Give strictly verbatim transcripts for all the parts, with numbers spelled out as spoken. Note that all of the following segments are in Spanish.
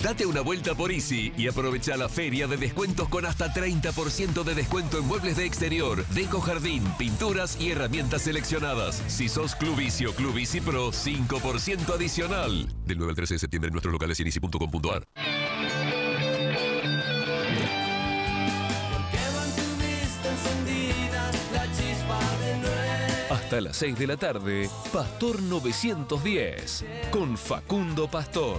Date una vuelta por Easy y aprovecha la feria de descuentos con hasta treinta por ciento de descuento en muebles de exterior, deco jardín, pinturas y herramientas seleccionadas. Si sos Club Easy o Club Easy Pro, cinco por ciento adicional. Del nueve al trece de septiembre en nuestros locales y en easy punto com punto a r. Hasta las seis de la tarde, Pastor novecientos diez, con Facundo Pastor.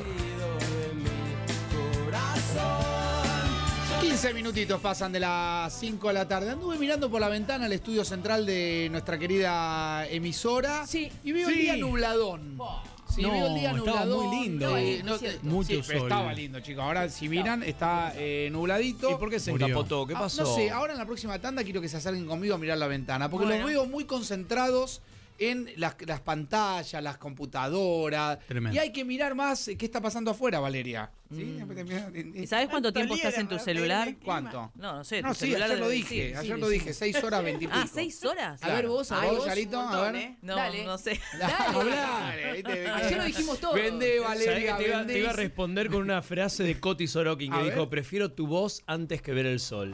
quince minutitos pasan de las cinco de la tarde. Anduve mirando por la ventana el estudio central de nuestra querida emisora. Sí. Y veo el Sí. día nubladón. Sí, No, veo el día estaba nubladón. muy lindo. No, Eh, no, es cierto. Mucho sí, pero sol. estaba lindo, chicos. Ahora, si miran, está eh, nubladito. ¿Y por qué se Murió. encapotó? ¿Qué Ah, pasó? no sé, ahora en la próxima tanda quiero que se acerquen conmigo a mirar la ventana, porque Bueno. los veo muy concentrados en las, las pantallas, las computadoras. Tremendo. Y hay que mirar más eh, qué está pasando afuera, Valeria. ¿Sí? ¿Y sabes cuánto tiempo estás en tu celular? ¿Cuánto? No, no sé. No, tu sí, celular ayer lo debe dije, decir. ayer Sí, lo sí. dije, seis horas veintipico. Ah, ¿seis horas? Claro. A ver vos, a ¿A ver vos, vos. Yarito? Un A montón, ver. ¿eh? No, Dale. no sé. Dale, ¿viste? Ayer lo dijimos todo. Vende, ¿Sabés Valeria, que te, iba, vende. te iba a responder con una frase de Coti Sorokin que A dijo: ver. prefiero tu voz antes que ver el sol.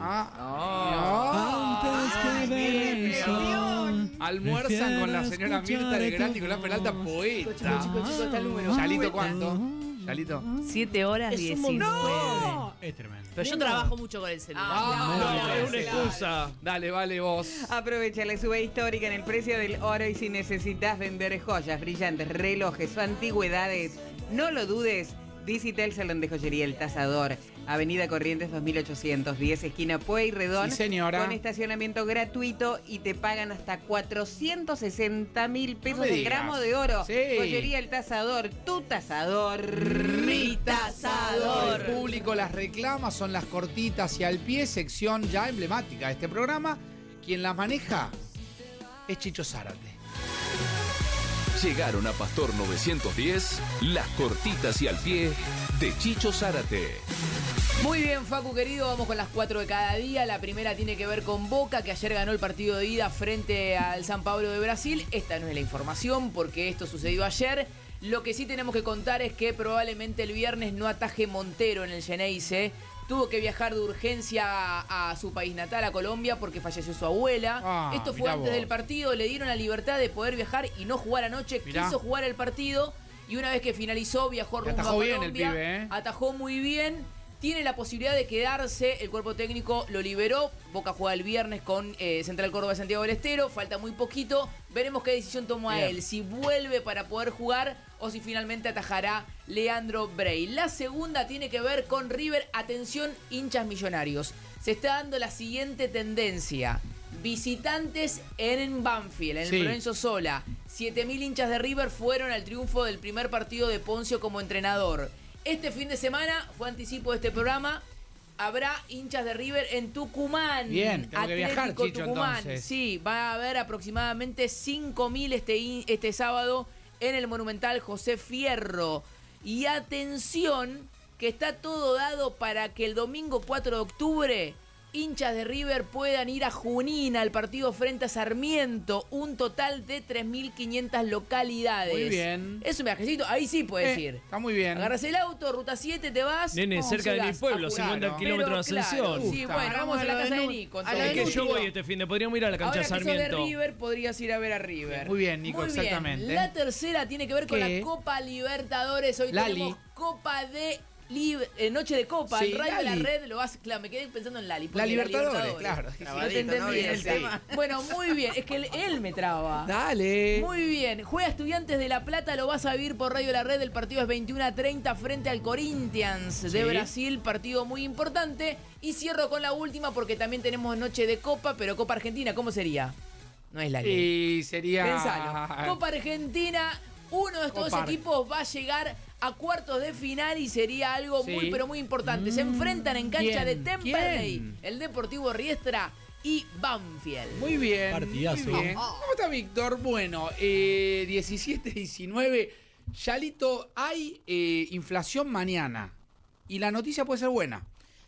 Ah. Antes que ver el sol. Almuerzan con la señora Prefiero Mirta de Gran escuchar Nicolás tu Peralta, voz. poeta. Chicos, chicos, chicos, está el número. Chalito, ¿cuánto? Chalito. siete horas Es un diecinueve. montón. Es tremendo. Pero yo trabajo mucho con el celular. Ah, No, dale, es una excusa. Dale, vale, vos. Aprovecha la sube histórica en el precio del oro y si necesitas vender joyas, brillantes, relojes o antigüedades, no lo dudes. Visita el Salón de Joyería El Tasador, Avenida Corrientes dos mil ochocientos diez, esquina Pueyrredón, Sí, señora. con estacionamiento gratuito y te pagan hasta cuatrocientos sesenta mil No pesos me el digas. gramo de oro. Sí. Joyería El Tasador, tu tasador, Mi tasador. El público las reclama, son las cortitas y al pie, sección ya emblemática de este programa. Quien las maneja es Chicho Zárate. Llegaron a Pastor novecientos diez, las cortitas y al pie de Chicho Zárate. Muy bien, Facu querido, vamos con las cuatro de cada día. La primera tiene que ver con Boca, que ayer ganó el partido de ida frente al San Pablo de Brasil. Esta no es la información porque esto sucedió ayer. Lo que sí tenemos que contar es que probablemente el viernes no ataje Montero en el Geneise. Tuvo que viajar de urgencia a, a su país natal, a Colombia, porque falleció su abuela. Ah, Esto fue mirá antes vos. del partido, le dieron la libertad de poder viajar y no jugar anoche. Mirá. Quiso jugar el partido y una vez que finalizó viajó Y rumbo a atajó bien el Colombia. pibe, ¿eh? Atajó muy bien. Tiene la posibilidad de quedarse, el cuerpo técnico lo liberó. Boca juega el viernes con eh, Central Córdoba de Santiago del Estero, falta muy poquito. Veremos qué decisión toma Bien. él, si vuelve para poder jugar o si finalmente atajará Leandro Bray. La segunda tiene que ver con River. Atención, hinchas millonarios. Se está dando la siguiente tendencia. Visitantes en Banfield, en el Sí. Lorenzo Sola. siete mil hinchas de River fueron al triunfo del primer partido de Poncio como entrenador. Este fin de semana, fue anticipo de este programa, habrá hinchas de River en Tucumán. Bien, tengo que viajar, Atlético Chicho, Tucumán. entonces. Sí, va a haber aproximadamente cinco mil este, in- este sábado en el Monumental José Fierro. Y atención, que está todo dado para que el domingo cuatro de octubre hinchas de River puedan ir a Junín al partido frente a Sarmiento. Un total de tres mil quinientas localidades. Muy bien. Es un viajecito, ahí sí puedes Eh, ir. Está muy bien. Agarras el auto, ruta siete, te vas. Nene, oh, cerca de mi llegás pueblo, a Junín. cincuenta Claro. kilómetros de Pero, ascensión. claro, sí, Gusta. bueno, vamos a la casa de Nu- Nico. a la entonces. Es que yo Nutria. voy este fin de, podríamos ir a la cancha Ahora de que sos de Sarmiento. River, podrías ir a ver a River. Muy bien, Nico, Muy bien. exactamente. La tercera tiene que ver con ¿Qué? la Copa Libertadores. Hoy Lali. tenemos Copa de Lib- eh, Noche de Copa. Sí, en Radio de la Lali. Red lo vas. Claro, me quedé pensando en Lali. La porque Libertadores, claro. No te Trabadito, entendí ¿no? bien Bien, el sí. tema. Bueno, muy bien. Es que él, él me traba. Dale. Muy bien, juega Estudiantes de La Plata, lo vas a vivir por Radio La Red, el partido es veintiuno a treinta frente al Corinthians de Sí. Brasil, partido muy importante. Y cierro con la última porque también tenemos noche de Copa, pero Copa Argentina, ¿cómo sería? No es la ley. Y sería. Pensalo. Copa Argentina, uno de estos Copa Ar- equipos va a llegar a cuartos de final y sería algo Sí. muy, pero muy importante. Se enfrentan en cancha ¿Quién? de Temperley, ¿Quién? el Deportivo Riestra y Banfield. Muy bien. Partidazo. Muy bien. ¿Cómo está Víctor? Bueno, eh, diecisiete diecinueve. Yalito, hay eh, inflación mañana. Y la noticia puede ser buena.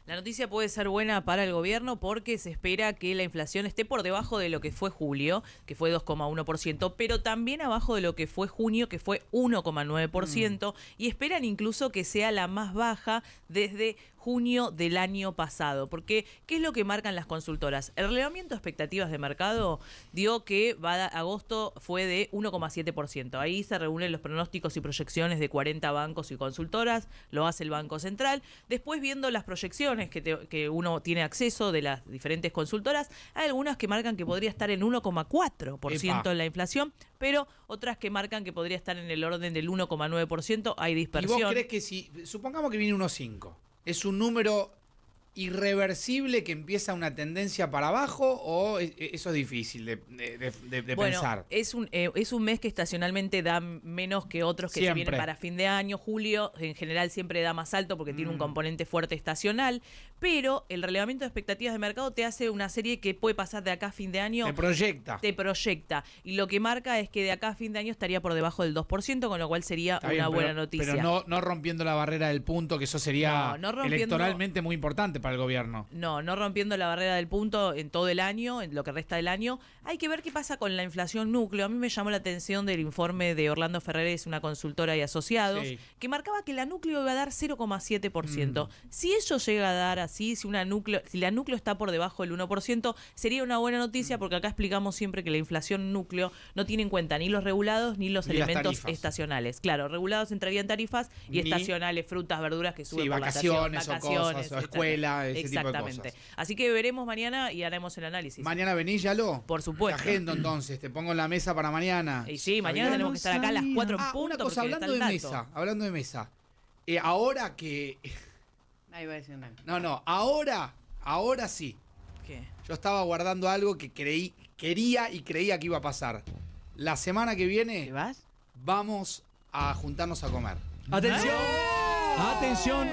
La noticia puede ser buena para el gobierno porque se espera que la inflación esté por debajo de lo que fue julio, que fue dos coma uno por ciento, pero también abajo de lo que fue junio, que fue uno coma nueve por ciento, mm. y esperan incluso que sea la más baja desde junio del año pasado. Porque, ¿qué es lo que marcan las consultoras? El relevamiento de expectativas de mercado dio que va a, agosto fue de uno coma siete por ciento. Ahí se reúnen los pronósticos y proyecciones de cuarenta bancos y consultoras, lo hace el Banco Central. Después, viendo las proyecciones que, te, que uno tiene acceso de las diferentes consultoras, hay algunas que marcan que podría estar en uno coma cuatro por ciento en la inflación, pero otras que marcan que podría estar en el orden del uno coma nueve por ciento. Hay dispersión. ¿Y vos crees que si, supongamos que viene uno coma cinco, es un número irreversible que empieza una tendencia para abajo, o eso es difícil de, de, de, de bueno, pensar? Es un, eh, es un mes que estacionalmente da menos que otros que siempre. se vienen para fin de año. Julio en general siempre da más alto porque mm. tiene un componente fuerte estacional, pero el relevamiento de expectativas de mercado te hace una serie que puede pasar de acá a fin de año. Te proyecta. Te proyecta. Y lo que marca es que de acá a fin de año estaría por debajo del dos por ciento, con lo cual sería Está una bien, buena pero, noticia. Pero no, no rompiendo la barrera del punto, que eso sería no, no rompiendo, electoralmente muy importante para el gobierno. No, no rompiendo la barrera del punto en todo el año, en lo que resta del año. Hay que ver qué pasa con la inflación núcleo. A mí me llamó la atención del informe de Orlando Ferreres, una consultora y asociados, sí. que marcaba que la núcleo iba a dar cero coma siete por ciento. Mm. Si eso llega a dar así, si una núcleo, si la núcleo está por debajo del uno por ciento, sería una buena noticia, porque acá explicamos siempre que la inflación núcleo no tiene en cuenta ni los regulados ni los ni elementos estacionales. Claro, regulados entrarían tarifas y ni estacionales, frutas, verduras que suben sí, por vacaciones, la estación, vacaciones o cosas, o escuela, ese tipo de cosas. Así que veremos mañana y haremos el análisis. ¿Mañana venís, Yalo? Por supuesto. Te agendo entonces, te pongo en la mesa para mañana. Y sí, mañana tenemos que estar acá a las cuatro en ah, punto. Una cosa, hablando de mesa, hablando de mesa. Eh, ahora que... Ahí va a decir una... No, no, ahora, ahora sí. ¿Qué? Yo estaba guardando algo que creí, quería y creía que iba a pasar. La semana que viene... ¿Te vas? Vamos a juntarnos a comer. ¡Atención! ¡Ah! ¡Atención!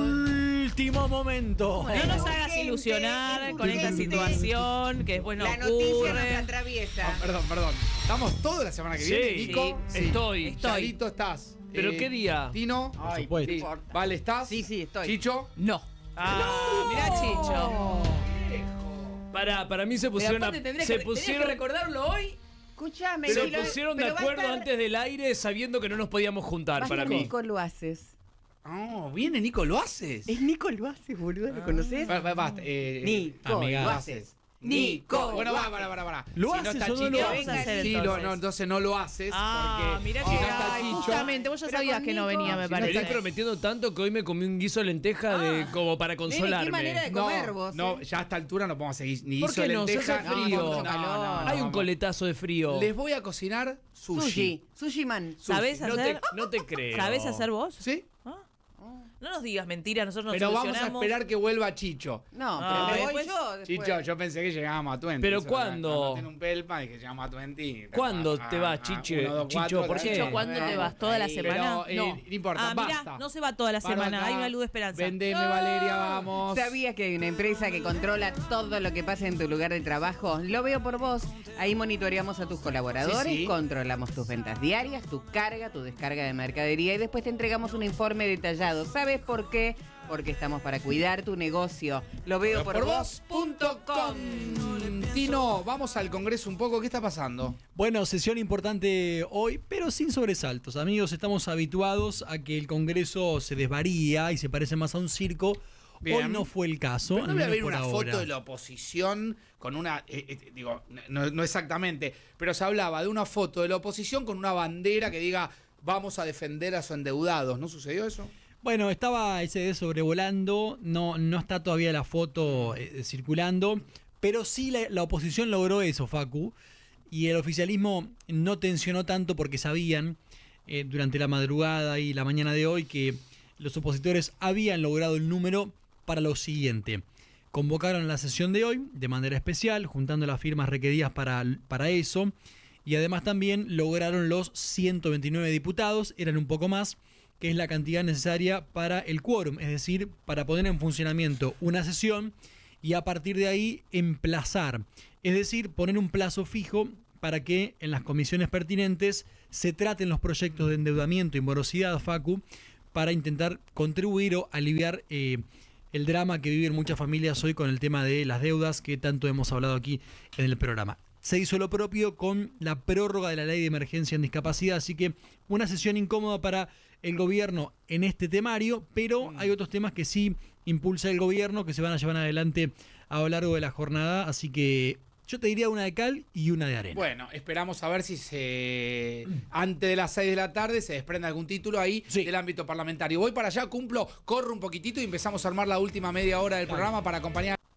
¡Último momento! No nos hagas ilusionar con esta situación que después no La ocurre. noticia nos atraviesa. No, perdón, perdón. ¿Estamos todos la semana que Sí, viene, Nico? sí, estoy. Estoy. Charito, ¿estás? ¿Pero Eh, qué día? ¿Tino? Por supuesto. Sí. Vale, ¿estás? Sí, sí, estoy. ¿Chicho? No. Ah, mirá, Chicho. Para, para mí se Pero pusieron, a- aparte tendría se que, tenías pusieron, que recordarlo hoy. Escúchame. se si lo- pusieron de pero va a acuerdo estar- antes del aire sabiendo que no nos podíamos juntar, Vas para a mí. Nico lo haces. Oh, viene Nico, ¿lo haces? Es Nico lo haces, boludo. ¿Lo conoces? Ba- ba- Basta. Eh, Nico amiga. lo haces. Nico. Bueno, lo va, haces. para, para, para. ¿Lo si haces no está o no Chicho, lo ¿Qué vamos a hacer sí, lo- entonces? no, entonces no lo haces. Ah, porque mirá si que no está ay, Chicho. justamente, vos ya Pero sabías con que no Nico, venía, me si no Me parece. venís prometiendo tanto que hoy me comí un guiso de lenteja de, como para Nene, consolarme. qué manera de comer No, vos. no, eh. ya a esta altura no podemos seguir ni ¿Por hizo qué no? Se lenteja. hace frío. No, no, no, no, Hay un vamos. coletazo de frío. Les voy a cocinar sushi. Sushi. Sushi man. ¿Sabés No hacer? te, no te creo. ¿Sabés hacer vos? ¿Sí? Ah. No nos digas mentiras, nosotros nos Pero vamos a solucionamos. esperar que vuelva Chicho. No, Ah, pero me voy después- yo después. Chicho, yo pensé que llegábamos a Twenty. ¿Pero Eso, cuándo? Tiene un pelpa y que llegamos a Twenty. ¿Cuándo Ah, te ah, vas, ah, Chiche? uno, dos, Chicho, cuatro, ¿por tres. qué? Chicho, ¿cuándo te vas? ¿Toda la Ahí. semana? Pero, eh, no importa, Ah, mirá, basta. no se va toda la Para semana, acá. hay una luz de esperanza. Vendeme, Valeria, vamos. ¿Sabías que hay una empresa que controla todo lo que pasa en tu lugar de trabajo? Lo veo por vos. Ahí monitoreamos a tus colaboradores, Sí, sí. controlamos tus ventas diarias, tu carga, tu descarga de mercadería y después te entregamos un informe detallado. ¿Sabes por qué? Porque estamos para cuidar tu negocio. Lo veo por, Por vos. vos punto com. Tino, vamos al Congreso un poco. ¿Qué está pasando? Bueno, sesión importante hoy, pero sin sobresaltos. Amigos, estamos habituados a que el Congreso se desvaría y se parece más a un circo. Bien. Hoy no fue el caso. Pero no al voy a menos ver por una ahora. foto de la oposición con una... eh, eh, digo, no, no exactamente, pero se hablaba de una foto de la oposición con una bandera que diga vamos a defender a sus endeudados. ¿No sucedió eso? Bueno, estaba S D sobrevolando, no, no está todavía la foto eh, circulando, pero sí la, la oposición logró eso, Facu, y el oficialismo no tensionó tanto porque sabían eh, durante la madrugada y la mañana de hoy que los opositores habían logrado el número para lo siguiente. Convocaron la sesión de hoy de manera especial, juntando las firmas requeridas para, para eso, y además también lograron los ciento veintinueve diputados, eran un poco más, que es la cantidad necesaria para el quórum, es decir, para poner en funcionamiento una sesión y a partir de ahí emplazar, es decir, poner un plazo fijo para que en las comisiones pertinentes se traten los proyectos de endeudamiento y morosidad, Facu, para intentar contribuir o aliviar eh, el drama que viven muchas familias hoy con el tema de las deudas que tanto hemos hablado aquí en el programa. Se hizo lo propio con la prórroga de la ley de emergencia en discapacidad, así que una sesión incómoda para el gobierno en este temario, pero hay otros temas que sí impulsa el gobierno, que se van a llevar adelante a lo largo de la jornada, así que yo te diría una de cal y una de arena. Bueno, esperamos a ver si se antes de las seis de la tarde se desprende algún título ahí Sí. del ámbito parlamentario. Voy para allá, cumplo, corro un poquitito y empezamos a armar la última media hora del programa para acompañar